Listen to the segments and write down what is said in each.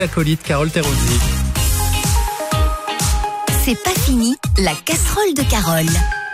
Acolyte Carole Terozzi. C'est pas fini, la casserole de Carole.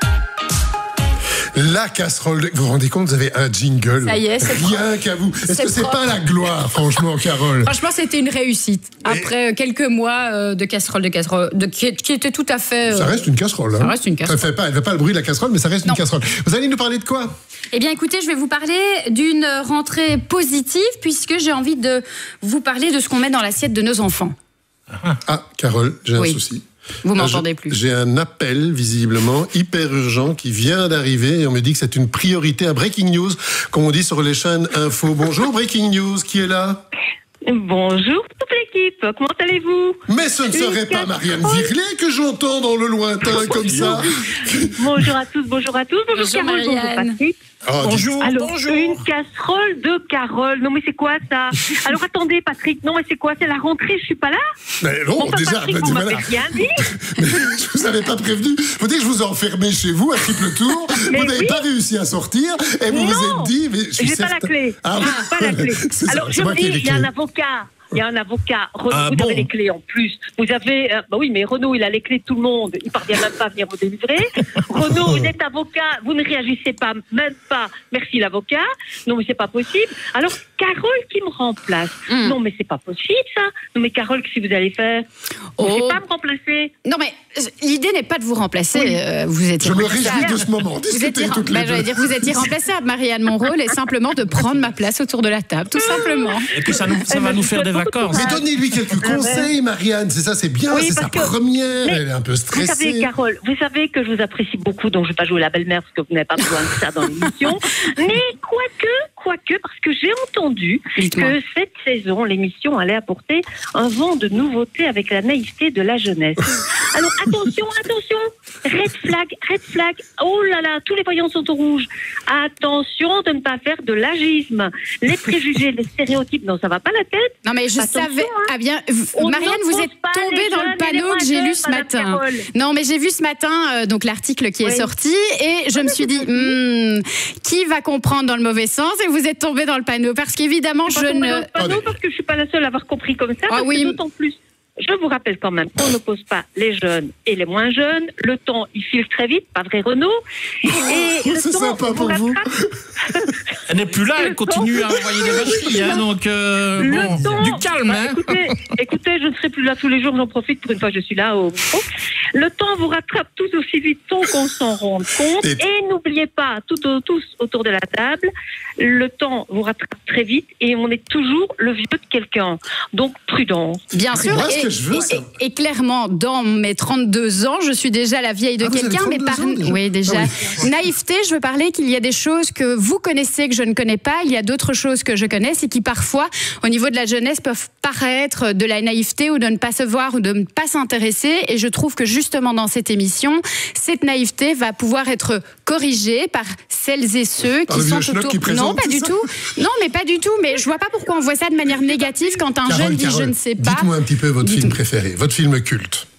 La casserole, vous vous rendez compte, vous avez un jingle. Ça y est, c'est rien qu'à vous. Est-ce que c'est propre. pas la gloire, franchement, Carole? Franchement, c'était une réussite. Après quelques mois de casserole, qui était tout à fait... Ça reste une casserole. Ça reste une casserole. Elle fait pas le bruit de la casserole, mais ça reste une casserole. Vous allez nous parler de quoi? Eh bien, écoutez, je vais vous parler d'une rentrée positive, puisque j'ai envie de vous parler de ce qu'on met dans l'assiette de nos enfants. Ah, Carole, j'ai un souci. Vous m'entendez plus. J'ai un appel, visiblement, hyper urgent, qui vient d'arriver, et on me dit que c'est une priorité, un breaking news, comme on dit sur les chaînes info. Bonjour, breaking news, qui est là? Bonjour toute l'équipe, comment allez-vous? Mais ce ne serait pas Marianne Virlet que j'entends dans le lointain comme ça. Bonjour à tous, bonjour Carole, bonjour Patrick. Oh, Bonjour, Alors, bonjour. une casserole de Carole. Non mais c'est quoi ça? Alors attendez Patrick, non mais c'est quoi? C'est la rentrée, je suis pas là? Mais non, Enfin, déjà, Patrick, on m'avait rien dit. Mais je vous avais pas prévenu. Vous dites que je vous ai enfermé chez vous à triple tour. Mais Vous n'avez oui. pas réussi à sortir et vous vous êtes dit... Mais J'ai pas la clé. Ah, Pas la clé. Alors je me me dis, il y a un avocat. Il y a un avocat. Renaud, vous avez les clés en plus. Vous avez, oui, mais Renaud, il a les clés de tout le monde. Il parvient même pas à venir vous délivrer. Renaud, vous êtes avocat. Vous ne réagissez pas, même pas. Merci l'avocat. Non, mais c'est pas possible. Alors, Carole qui me remplace. Non, mais c'est pas possible, ça. Non, mais Carole, qu'est-ce que vous allez faire? Vous ne pas me remplacer. Non, mais l'idée n'est pas de vous remplacer. Vous êtes Je me réjouis de ce moment. Discutez toutes les deux. vous êtes irremplaçable, Marianne. Mon rôle est simplement de prendre ma place autour de la table, tout simplement. Et puis ça va nous faire des vacances. Mais donnez-lui quelques conseils, Marianne. C'est ça, c'est bien. Oui, c'est sa parce que- première. Mais Elle est un peu Vous stressée. savez, Carole, vous savez que je vous apprécie beaucoup, donc je ne vais pas jouer la belle-mère parce que vous n'avez pas besoin de ça dans l'émission. Mais quoique, parce que j'ai entendu Dites-moi. que cette saison, l'émission allait apporter un vent de nouveauté avec la naïveté de la jeunesse. Alors attention, red flag, oh là là, tous les voyants sont au rouge. Attention de ne pas faire de l'agisme. Les préjugés, les stéréotypes, non, ça va pas la tête. Non, mais je Attention, savais. hein. Ah bien, On Marianne, vous n'oppose êtes pas tombée les dans jeunes le et les panneau moins que j'ai lu jeunes, ce Madame matin. Carole. Non, mais j'ai vu ce matin donc l'article qui est Oui. sorti et je me suis dit qui va comprendre dans le mauvais sens, et vous êtes tombée dans le panneau parce qu'évidemment Je je ne ne. pas non, parce que je suis pas la seule à avoir compris comme ça. Parce oui. que d'autant plus, je vous rappelle quand même qu'on n'oppose pas les jeunes et les moins jeunes. Le temps, il file très vite, pas vrai Renaud? Et le C'est temps sympa pour vous. rattrape. Elle n'est plus là, elle continue à envoyer des vacheries. Hein, donc, Le temps. du calme. Bah, Hein. écoutez, je ne serai plus là tous les jours, j'en profite pour une fois que je suis là au micro. Le temps vous rattrape tout aussi vite sans qu'on s'en rende compte. Et- Et n'oubliez pas, tous autour de la table, le temps vous rattrape très vite et on est toujours le vieux de quelqu'un. Donc, prudence. Bien sûr, moi, ce que je veux, ça. et clairement, dans mes 32 ans, je suis déjà la vieille de Ah, vous avez quelqu'un, mais 32 ans, déjà. oui, déjà. Ah Naïveté, je veux parler qu'il y a des choses que vous connaissez que je ne connais pas, il y a d'autres choses que je connais et qui parfois, au niveau de la jeunesse, peuvent paraître de la naïveté ou de ne pas se voir ou de ne pas s'intéresser. Et je trouve que justement dans cette émission, cette naïveté va pouvoir être corrigée par celles et ceux Par qui le sont vieux schnock autour. qui présente, Non, pas c'est du ça tout. Non, mais pas du tout. Mais je vois pas pourquoi on voit ça de manière négative quand un jeune dit je ne sais pas. Dites-moi un petit peu votre film Dites-moi. préféré, votre film culte.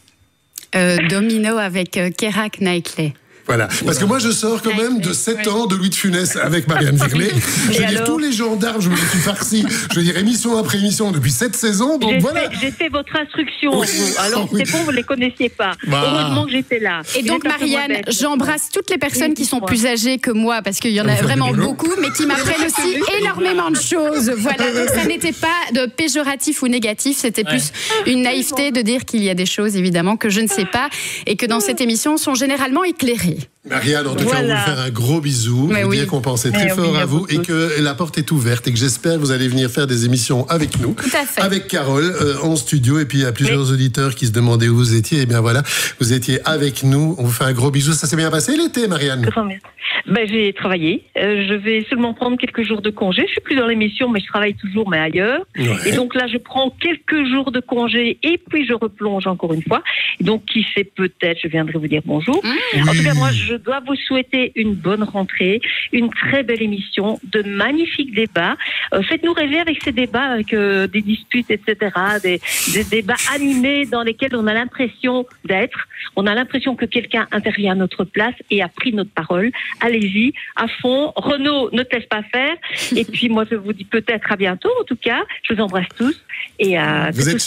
Domino avec Keira Knightley. Voilà. Parce que moi, je sors quand même de 7 ans de Louis de Funès avec Marianne Virlet. Je veux dire, alors tous les gendarmes, je me suis farci. Je veux dire, émission après émission depuis 7 saisons. Donc voilà. J'ai fait votre instruction. Oui. Vous. Alors, Oui. c'est bon, vous ne les connaissiez pas. Bah. Heureusement que j'étais là. Et donc, Vous êtes un peu moins Marianne, bête. j'embrasse toutes les personnes qui sont Dites-moi. plus âgées que moi, parce qu'il y en Vous a faites vraiment du boulot. beaucoup, mais qui m'apprennent aussi énormément de choses. Voilà, donc ça n'était pas de péjoratif ou négatif, c'était plus une naïveté de dire qu'il y a des choses, évidemment, que je ne sais pas, et que dans cette émission sont généralement éclairées. Marianne, en tout cas, on Voilà. vous faire un gros bisou. Mais vous oui. dire qu'on pensait très Mais fort oui, à à vous vous et tous. que la porte est ouverte et que j'espère que vous allez venir faire des émissions avec nous. Tout à fait. Avec Carole en studio. Et puis, il y a plusieurs auditeurs qui se demandaient où vous étiez. Et bien voilà, vous étiez avec nous. On vous fait un gros bisou. Ça s'est bien passé l'été, Marianne? J'ai travaillé. Je vais seulement prendre quelques jours de congé. Je suis plus dans l'émission, mais je travaille toujours, mais ailleurs. Ouais. Et donc là, je prends quelques jours de congé et puis je replonge encore une fois. Et donc, qui sait, peut-être, je viendrai vous dire bonjour. En tout cas, moi, je dois vous souhaiter une bonne rentrée, une très belle émission, de magnifiques débats. Faites-nous rêver avec ces débats, avec des disputes, etc., des débats animés dans lesquels on a l'impression d'être. On a l'impression que quelqu'un intervient à notre place et a pris notre parole. Allez-y, à fond. Renaud, ne te laisse pas faire. Et puis moi, je vous dis peut-être à bientôt. En tout cas, je vous embrasse tous. Et vous êtes